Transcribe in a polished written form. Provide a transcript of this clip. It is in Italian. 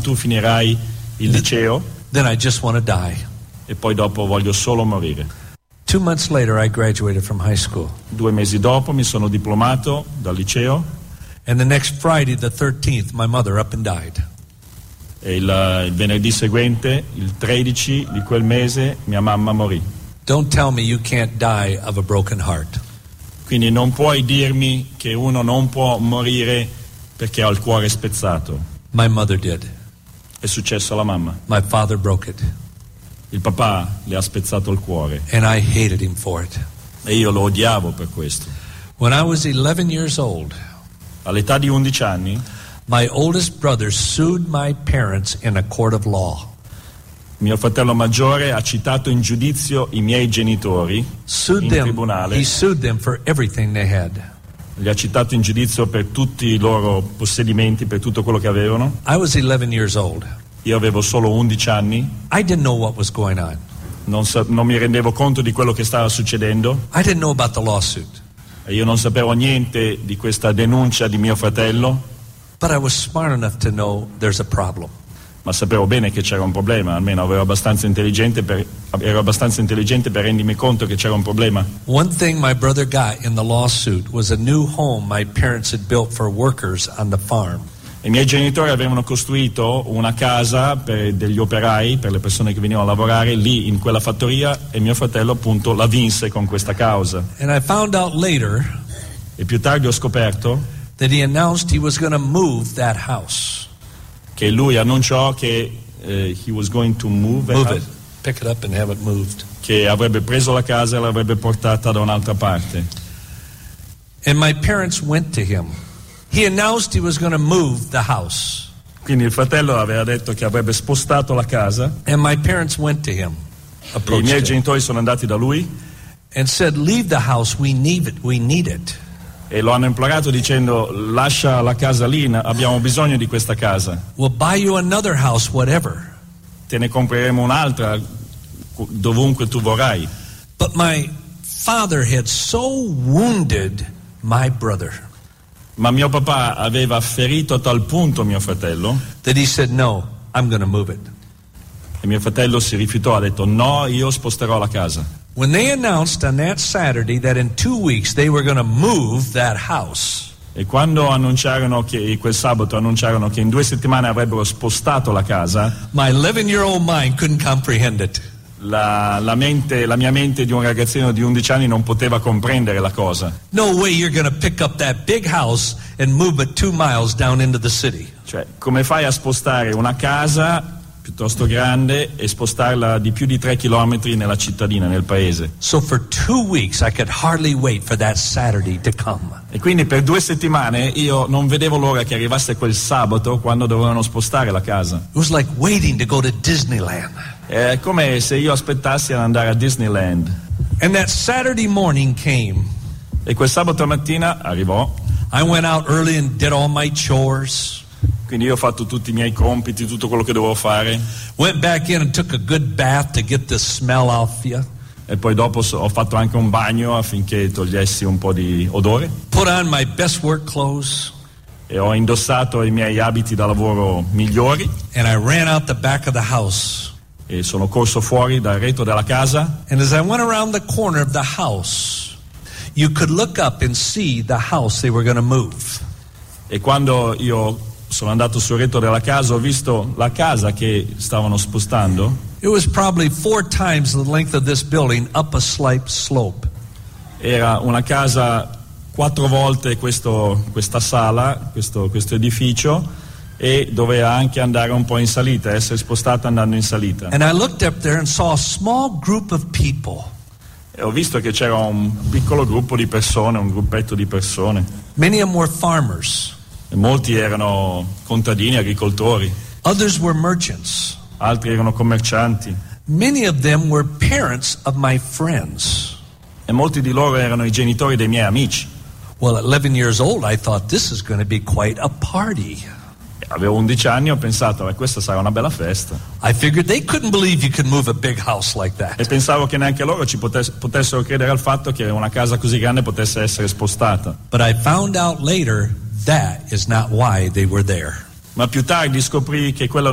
tu finirai il liceo, then I just want to die. e poi dopo voglio solo morire. 2 months later, I graduated from high school. 2 mesi dopo mi sono diplomato dal liceo, And the next Friday, the 13th, my mother up and died. e il venerdì seguente, il 13 di quel mese, mia mamma morì. Don't tell me you can't die of a broken heart. Quindi non puoi dirmi che uno non può morire perché ha il cuore spezzato. My mother did. È successo alla mamma. My father broke it. Il papà le ha spezzato il cuore And I hated him for it. e io lo odiavo per questo. When I was 11 years old, All'età di 11 anni my oldest brother sued my parents in a court of law. mio fratello maggiore ha citato in giudizio i miei genitori Sued in them. tribunale. He sued them for everything they had. Li ha citato in giudizio per tutti i loro possedimenti, per tutto quello che avevano. I was 11 years old. Io avevo solo 11 anni, I didn't know what was going on. non mi rendevo conto di quello che stava succedendo, I didn't know about the lawsuit. e io non sapevo niente di questa denuncia di mio fratello, But I was smart enough to know there's a problem. ma sapevo bene che c'era un problema, almeno ero abbastanza intelligente per rendermi conto che c'era un problema. One thing my brother got in the lawsuit was a new home my parents had built for workers on the farm. I miei genitori avevano costruito una casa per degli operai, per le persone che venivano a lavorare lì in quella fattoria, e mio fratello appunto la vinse con questa causa. And I found out later E più tardi ho scoperto that he announced he was going to move that house. che lui annunciò che he was going to move It. Pick it up and have it moved. che avrebbe preso la casa e l'avrebbe portata da un'altra parte. And my parents went to him. He announced he was going to move the house. Quindi il fratello aveva detto che avrebbe spostato la casa, And my parents went to him, e i approached miei him, genitori sono andati da lui and said, "Leave the house. We need it." e lo hanno implorato dicendo: lascia la casa lì, abbiamo bisogno di questa casa, We'll buy you another house, whatever. te ne compreremo un'altra dovunque tu vorrai. But my father had so wounded my brother Ma mio papà aveva ferito a tal punto mio fratello, that he said, "No, I'm going to move it." e mio fratello si rifiutò, ha detto: no, io sposterò la casa. When they announced on that Saturday that in 2 weeks they were going to move that house, E quando quel sabato annunciarono che in 2 settimane avrebbero spostato la casa, my 11-year-old mind couldn't comprehend it. la mia mente di un ragazzino di 11 anni non poteva comprendere la cosa. No way you're going to pick up that big house and move it 2 miles down into the city. Cioè, come fai a spostare una casa piuttosto grande e spostarla di più di 3 chilometri nella cittadina, nel paese? So for 2 weeks I could hardly wait for that Saturday to come. E quindi per 2 settimane io non vedevo l'ora che arrivasse quel sabato quando dovevano spostare la casa. It was like waiting to go to Disneyland. È come se io aspettassi ad andare a Disneyland. And that Saturday morning came. E quel sabato mattina arrivò. I went out early and did all my chores. Quindi io ho fatto tutti i miei compiti, tutto quello che dovevo fare. Went back in and took a good bath to get the smell off you. E poi dopo ho fatto anche un bagno affinché togliessi un po' di odore. Put on my best work clothes. E ho indossato i miei abiti da lavoro migliori. And I ran out the back of the house. E sono corso fuori dal retro della casa. And as I went around the corner of the house, you could look up and see the house they were going to move. E quando io sono andato sul retro della casa, ho visto la casa che stavano spostando. It was probably 4 times the length of this building up a slight slope. Era una casa 4 volte questa sala, questo edificio, e doveva anche andare un po' in salita, essere spostata andando in salita. And I looked up there and saw a small group of people. E ho visto che c'era un piccolo gruppo di persone, un gruppetto di persone. Many of them were farmers. E molti erano contadini, agricoltori. Others were merchants. Altri erano commercianti. Many of them were parents of my friends. E molti di loro erano i genitori dei miei amici. Well, at 11 years old, I thought this is going to be quite a party. Avevo 11 anni e ho pensato, questa sarà una bella festa. I figured they couldn't believe you could move a big house like that. E pensavo che neanche loro ci potessero credere al fatto che una casa così grande potesse essere spostata. But I found out later that is not why they were there. Ma più tardi scoprì che quella